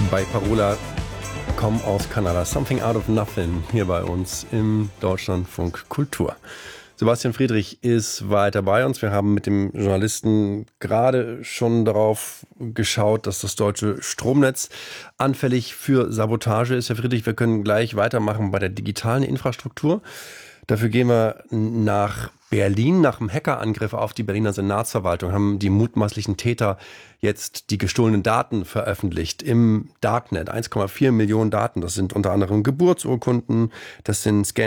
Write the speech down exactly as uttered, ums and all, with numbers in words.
bei Parola kommen aus Kanada. Something Out of Nothing hier bei uns im Deutschlandfunk Kultur. Sebastian Friedrich ist weiter bei uns. Wir haben mit dem Journalisten gerade schon darauf geschaut, dass das deutsche Stromnetz anfällig für Sabotage ist. Herr Friedrich, wir können gleich weitermachen bei der digitalen Infrastruktur. Dafür gehen wir nach Berlin. Nach dem Hackerangriff auf die Berliner Senatsverwaltung haben die mutmaßlichen Täter jetzt die gestohlenen Daten veröffentlicht im Darknet. eins Komma vier Millionen Daten. Das sind unter anderem Geburtsurkunden, das sind Scans